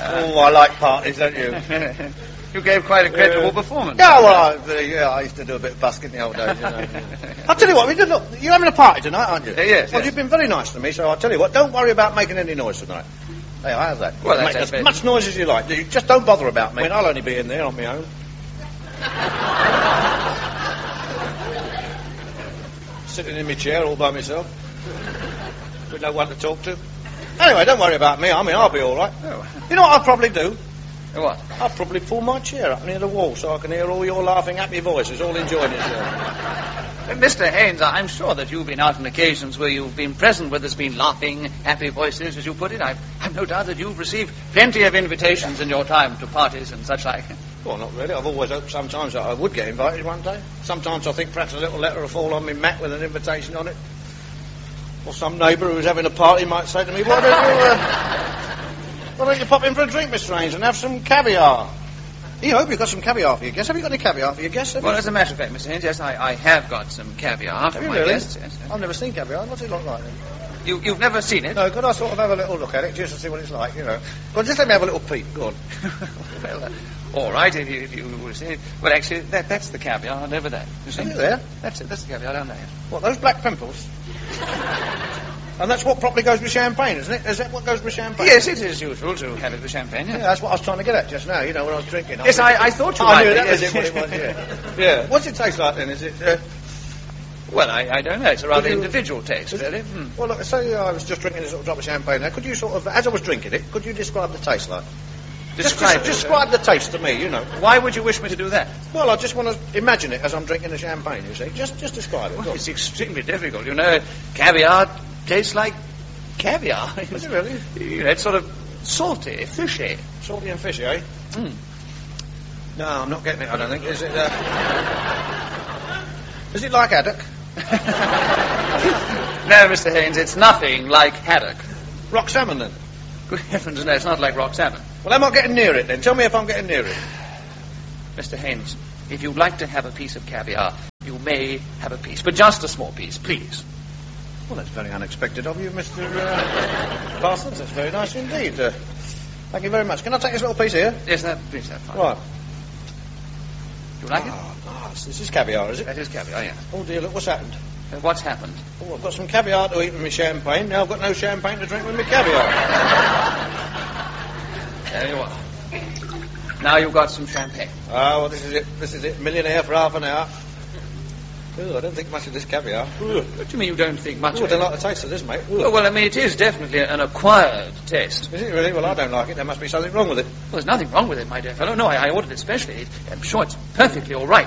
Oh, I like parties, don't you? You gave quite a credible performance. Yeah, well, I used to do a bit of busking in the old days, you know. I'll tell you what, look, you're having a party tonight, aren't you? Yes. Well, you've been very nice to me, so I'll tell you what, don't worry about making any noise tonight. Hey, how's that? Well, make as much noise as you like. You just don't bother about me. I mean, I'll only be in there on my own. Sitting in my chair all by myself. With no one to talk to. Anyway, don't worry about me. I mean, I'll be all right. Oh. You know what I'll probably do? What? I'll probably pull my chair up near the wall so I can hear all your laughing, happy voices, all enjoying yourself. Mr. Haynes, I'm sure that you've been out on occasions where you've been present where there's been laughing, happy voices, as you put it. I've no doubt that you've received plenty of invitations in your time to parties and such like. Well, not really. I've always hoped sometimes that I would get invited one day. Sometimes I think perhaps a little letter will fall on my mat with an invitation on it. Or some neighbour who's having a party might say to me, why don't you pop in for a drink, Mr. Haynes, and have some caviar? You hope you've got some caviar for your guests. Have you got any caviar for your guests? Well, as a matter of fact, Mr. Haynes, yes, I have got some caviar for my guests. Yes. I've never seen caviar. What's it look like then? You've never seen it? No, could I sort of have a little look at it just to see what it's like, you know? Well, just let me have a little peek. Go on. Well, all right, if you were seeing it. Well, actually, that's the caviar over there. You see? Is it there? That's it. That's the caviar down there. What, those black pimples? And that's what properly goes with champagne, isn't it? Is that what goes with champagne? Yes, it is usual to have it with champagne. Yes. Yeah, that's what I was trying to get at just now, you know, when I was drinking. Yes, I thought you might. I knew that was it, what it was, yeah. Yeah. What's it taste like then? Is it... Well, I don't know. It's a rather individual taste, really. Well, look, say I was just drinking a sort of drop of champagne there. Could you sort of, as I was drinking it, could you describe the taste like? Describe the taste to me, you know. Why would you wish me to do that? Well, I just want to imagine it as I'm drinking the champagne, you see. Just describe it. Well, it's extremely difficult. You know, caviar tastes like caviar. Is it really? You know, it's sort of salty, fishy. Salty and fishy, eh? Mm. No, I'm not getting it, I don't think. Is it like haddock? No, Mr. Haynes, it's nothing like haddock. Rock salmon, then? Good heavens, no, it's not like rock salmon. Well, am I getting near it, then? Tell me if I'm getting near it. Mr. Haynes, if you'd like to have a piece of caviar, you may have a piece, but just a small piece, please. Well, that's very unexpected of you, Mr. Parsons. That's very nice indeed. Thank you very much. Can I take this little piece here? Yes, please, that's fine. Right. Do you like it? Nice. This is caviar, is it? That is caviar, yes. Oh, dear, look, what's happened? What's happened? Oh, I've got some caviar to eat with my champagne. Now I've got no champagne to drink with my caviar. There you are. Now you've got some champagne. Oh, well, this is it. This is it. Millionaire for half an hour. Ooh, I don't think much of this caviar. Ooh. What do you mean you don't think much of it? I don't like the taste of this, mate. Well, I mean, it is definitely an acquired taste. Is it really? Well, I don't like it. There must be something wrong with it. Well, there's nothing wrong with it, my dear fellow. No, I ordered it specially. I'm sure it's perfectly all right.